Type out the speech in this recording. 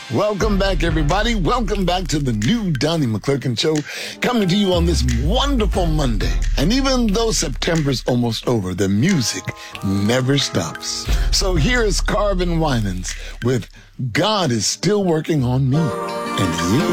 Welcome back, everybody. Welcome back to the new Donnie McClurkin Show, coming to you on this wonderful Monday. And even though September's almost over, the music never stops. So here is Carvin Winans with God is Still Working on Me and You.